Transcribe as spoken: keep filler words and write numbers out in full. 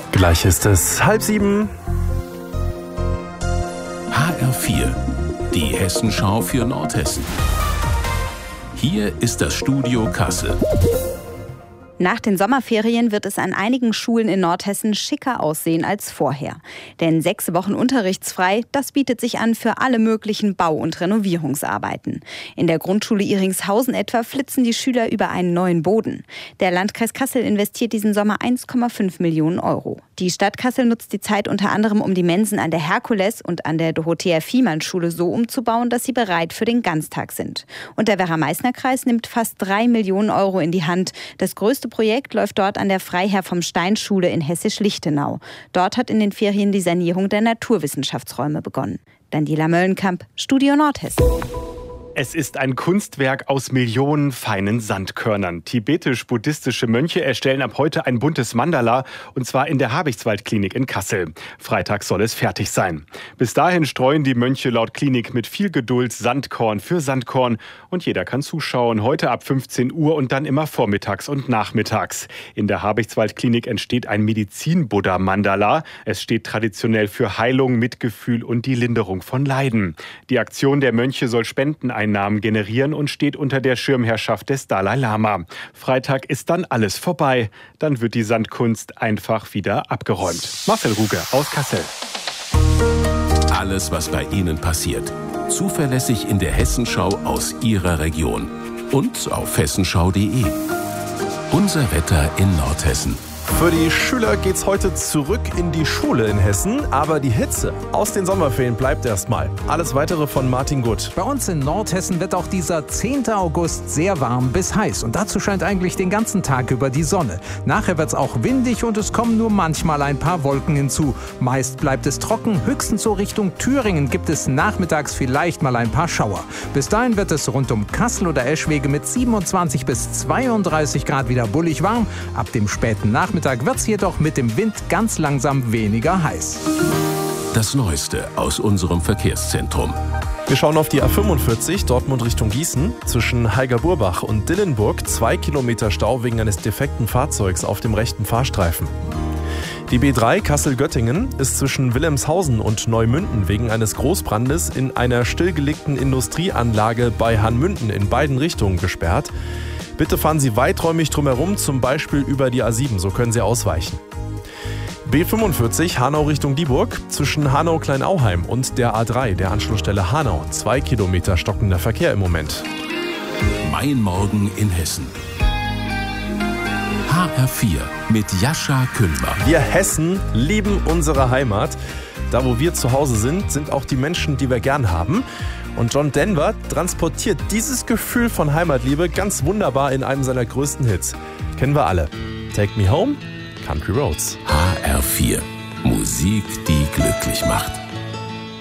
Gleich ist es halb sieben. H R vier, die Hessenschau für Nordhessen. Hier ist das Studio Kassel. Nach den Sommerferien wird es an einigen Schulen in Nordhessen schicker aussehen als vorher. Denn sechs Wochen unterrichtsfrei, das bietet sich an für alle möglichen Bau- und Renovierungsarbeiten. In der Grundschule Iringshausen etwa flitzen die Schüler über einen neuen Boden. Der Landkreis Kassel investiert diesen Sommer eins Komma fünf Millionen Euro. Die Stadt Kassel nutzt die Zeit unter anderem, um die Mensen an der Herkules- und an der Dorothea-Viehmann-Schule so umzubauen, dass sie bereit für den Ganztag sind. Und der Werra-Meißner-Kreis nimmt fast drei Millionen Euro in die Hand. Das größte Projekt läuft dort an der Freiherr vom Stein-Schule in Hessisch-Lichtenau. Dort hat in den Ferien die Sanierung der Naturwissenschaftsräume begonnen. Daniela Möllenkamp, Studio Nordhessen. Es ist ein Kunstwerk aus Millionen feinen Sandkörnern. Tibetisch-buddhistische Mönche erstellen ab heute ein buntes Mandala, und zwar in der Habichtswald-Klinik in Kassel. Freitag soll es fertig sein. Bis dahin streuen die Mönche laut Klinik mit viel Geduld Sandkorn für Sandkorn. Und jeder kann zuschauen, heute ab fünfzehn Uhr und dann immer vormittags und nachmittags. In der Habichtswald-Klinik entsteht ein Medizin-Buddha-Mandala. Es steht traditionell für Heilung, Mitgefühl und die Linderung von Leiden. Die Aktion der Mönche soll Spenden ein Namen generieren und steht unter der Schirmherrschaft des Dalai Lama. Freitag ist dann alles vorbei. Dann wird die Sandkunst einfach wieder abgeräumt. Marcel Ruge aus Kassel. Alles, was bei Ihnen passiert. Zuverlässig in der Hessenschau aus Ihrer Region. Und auf hessenschau punkt de. Unser Wetter in Nordhessen. Für die Schüler geht's heute zurück in die Schule in Hessen, aber die Hitze aus den Sommerferien bleibt erstmal. Alles Weitere von Martin Gutt. Bei uns in Nordhessen wird auch dieser zehnte August sehr warm bis heiß und dazu scheint eigentlich den ganzen Tag über die Sonne. Nachher wird's auch windig und es kommen nur manchmal ein paar Wolken hinzu. Meist bleibt es trocken, höchstens so Richtung Thüringen gibt es nachmittags vielleicht mal ein paar Schauer. Bis dahin wird es rund um Kassel oder Eschwege mit siebenundzwanzig bis zweiunddreißig Grad wieder bullig warm. Ab dem späten Nachmittag wird es jedoch mit dem Wind ganz langsam weniger heiß. Das Neueste aus unserem Verkehrszentrum. Wir schauen auf die A fünfundvierzig, Dortmund Richtung Gießen. Zwischen Heigerburbach und Dillenburg zwei Kilometer Stau wegen eines defekten Fahrzeugs auf dem rechten Fahrstreifen. Die B drei Kassel-Göttingen ist zwischen Wilhelmshausen und Neumünden wegen eines Großbrandes in einer stillgelegten Industrieanlage bei Hanmünden in beiden Richtungen gesperrt. Bitte fahren Sie weiträumig drumherum, zum Beispiel über die A sieben, so können Sie ausweichen. B fünfundvierzig Hanau Richtung Dieburg, zwischen Hanau-Kleinauheim und der A drei, der Anschlussstelle Hanau. Zwei Kilometer stockender Verkehr im Moment. Mein Morgen in Hessen. H R vier mit Jascha Künber. Wir Hessen lieben unsere Heimat. Da, wo wir zu Hause sind, sind auch die Menschen, die wir gern haben. Und John Denver transportiert dieses Gefühl von Heimatliebe ganz wunderbar in einem seiner größten Hits. Kennen wir alle. Take Me Home, Country Roads. H R vier. Musik, die glücklich macht.